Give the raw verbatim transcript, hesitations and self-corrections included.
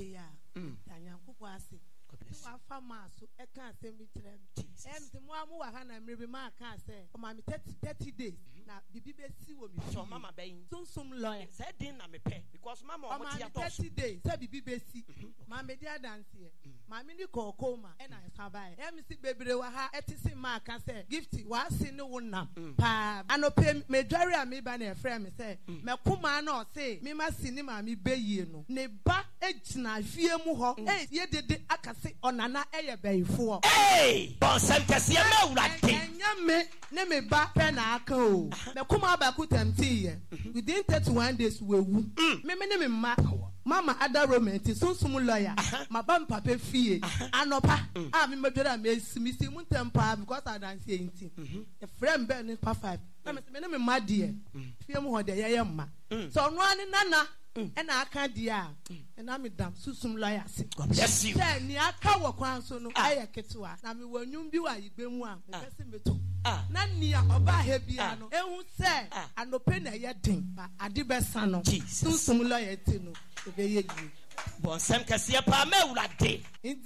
pay ya. Yanyanko ase. Wa farmer so e kan asem bi kire me. Em se mo amu wa ha na mre bi ma kan say. O ma me thirty days na bibi be si wo mi. So mama ben. Sunsum lawyer. Say din na me pe because mama o mo ti atos. thirty days say bibi be si. Ma me dia dance here. Ma me ni kokoma e na fa bai. Em si bebre wa ha etisi ma kan say gift wa si ni wo nam. Pa anope me dware a me ba na e frɛ me say me kuma na o say me ma si ni ma me be yie no. Ne ba ejina fie mu ho. Eh ye dede akase onana eye bayifo. Hey! Bon sem kese ma wurade. Enya me ne me ba pe na aka o. Me kuma ba ku temti ye. Within thirty-one days we wu. Me me ne me ma. Mama ada romantic sunsum lawyer. Ma ba mpapa fie. Anopa. Ah me medwera me simisi mu tempa because I dance here nti. E friend be ni pa five. Na me ne me ma die. Fie mu ho de ye ye ma. So no ani nana. And I can't dear, and I'm a damn susum lawyer. Yes, you. Then you are cow so no I ketua. Now me when you be why you been one, the person me too. None near or by hebiano. And who say, I no pen a yet thing, but I did best son of susum lawyer tino. The very you. Bon, some can see a palm out that day.